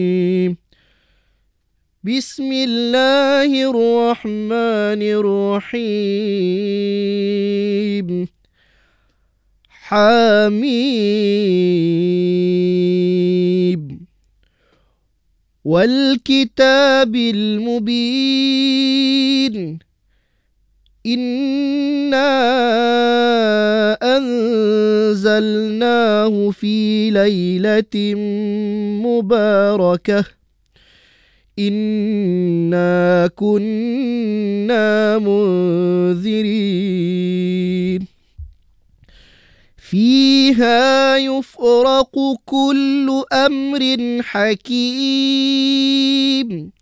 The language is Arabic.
بسم الله الرحمن الرحيم حميم والكتاب المبين إنا أنزلناه في ليلة مباركة إنا كنا منذرين فيها يفرق كل أمر حكيم